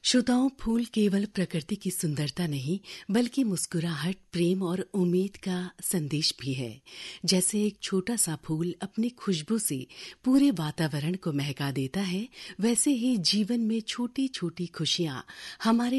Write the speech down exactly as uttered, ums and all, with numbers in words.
श्रोताओं, फूल केवल प्रकृति की सुंदरता नहीं बल्कि मुस्कुराहट, प्रेम और उम्मीद का संदेश भी है। जैसे एक छोटा सा फूल अपनी खुशबू से पूरे वातावरण को महका देता है, वैसे ही जीवन में छोटी छोटी खुशियां हमारे